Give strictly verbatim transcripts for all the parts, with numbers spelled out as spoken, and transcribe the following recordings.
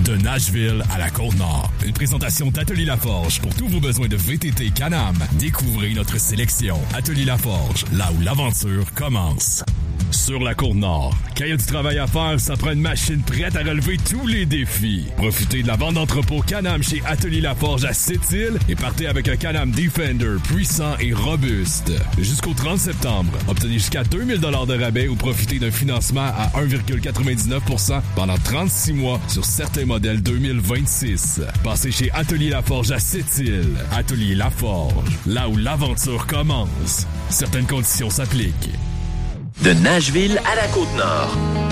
De Nashville à la Côte-Nord. Une présentation d'Atelier Laforge pour tous vos besoins de V T T Can-Am. Découvrez notre sélection. Atelier Laforge, là où l'aventure commence. Sur la Côte-Nord, quand il y a du travail à faire, ça prend une machine prête à relever tous les défis. Profitez de la vente d'entrepôt Can-Am chez Atelier Laforge à Sept-Îles et partez avec un Can-Am Defender puissant et robuste. Jusqu'au trente septembre, obtenez jusqu'à deux mille dollars de rabais ou profitez d'un financement à un virgule quatre-vingt-dix-neuf pour cent pendant trente-six mois sur certains modèles deux mille vingt-six. Passez chez Atelier Laforge à Sept-Îles. Atelier Laforge, là où l'aventure commence. Certaines conditions s'appliquent. De Nashville à la Côte-Nord.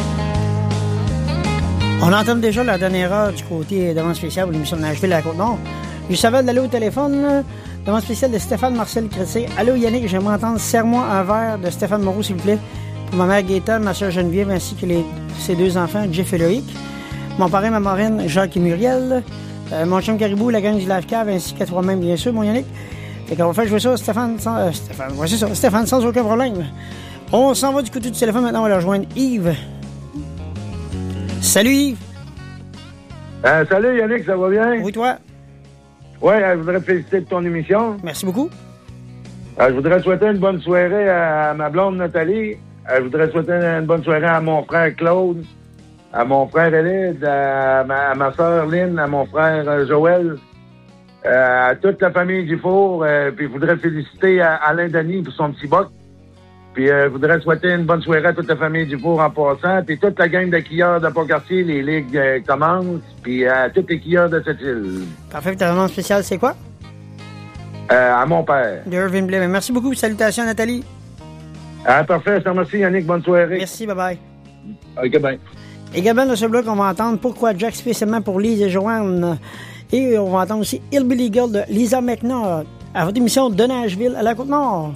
On entame déjà la dernière heure du côté demande spéciale pour l'émission de Nashville à la Côte-Nord. Juste avant d'aller au téléphone, demande spéciale de Stéphane Marcel Chrétien. Allô Yannick, j'aimerais entendre Serre-moi un verre de Stéphane Moreau, s'il vous plaît. Pour ma mère Gaëtane, ma soeur Geneviève, ainsi que les, ses deux enfants, Jeff et Loïc. Mon parrain, ma marraine, Jacques et Muriel. Euh, mon chum Caribou, la gang du Live Cave, ainsi qu'à toi-même, bien sûr, mon Yannick. Fait qu'on va faire jouer ça, Stéphane, sans, euh, Stéphane, voici ça, Stéphane, sans aucun problème. On s'en va du côté du téléphone. Maintenant, on va leur rejoindre Yves. Salut, Yves. Euh, salut, Yannick, ça va bien? Oui, toi? Oui, euh, je voudrais te féliciter de ton émission. Merci beaucoup. Euh, je voudrais souhaiter une bonne soirée à ma blonde Nathalie. Euh, je voudrais souhaiter une bonne soirée à mon frère Claude, à mon frère Élide, à ma, à ma soeur Lynn, à mon frère euh, Joël, euh, à toute la famille Dufour. Euh, puis je voudrais féliciter à Alain Denis pour son petit boc. Puis euh, je voudrais souhaiter une bonne soirée à toute la famille Dufour en passant. Puis toute la gang de quilleurs de Pont-Cartier, les ligues euh, commencent. Puis à toutes les quilleurs de cette île. Parfait. Ta demande spéciale, c'est quoi? Euh, à mon père. De Irving Blais. Merci beaucoup. Salutations, Nathalie. Ah, parfait. Je te remercie, Yannick. Bonne soirée. Merci. Bye-bye. OK, bye. Également, dans ce bloc, on va entendre Pourquoi Jack, spécialement pour Lise et Joanne. Et on va entendre aussi Hillbilly Girl de Lisa McNaught à votre émission de Nashville à la Côte-Nord.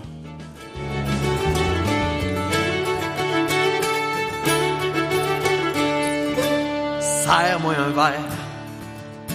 Serre-moi un verre